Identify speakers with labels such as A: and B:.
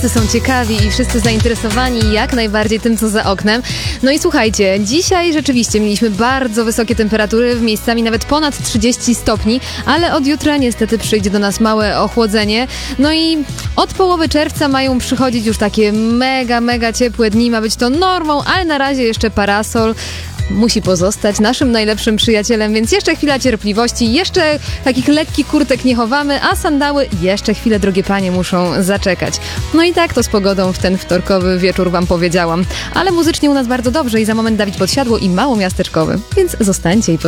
A: Wszyscy są ciekawi i wszyscy zainteresowani jak najbardziej tym, co za oknem. No i słuchajcie, dzisiaj rzeczywiście mieliśmy bardzo wysokie temperatury, miejscami nawet ponad 30 stopni, ale od jutra niestety przyjdzie do nas małe ochłodzenie. No i od połowy czerwca mają przychodzić już takie mega ciepłe dni, ma być to normą, ale na razie jeszcze parasol musi pozostać naszym najlepszym przyjacielem, więc jeszcze chwila cierpliwości, jeszcze takich lekkich kurtek nie chowamy, a sandały jeszcze chwilę, drogie panie, muszą zaczekać. No i tak to z pogodą w ten wtorkowy wieczór wam powiedziałam. Ale muzycznie u nas bardzo dobrze i za moment Dawid Podsiadło i Małomiasteczkowy, więc zostańcie i